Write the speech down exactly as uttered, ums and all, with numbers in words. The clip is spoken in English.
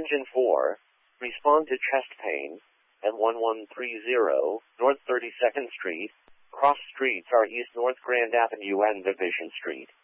Engine four, respond to chest pain, at one one three zero, North thirty-second Street, cross streets are East North Grand Avenue and Division Street.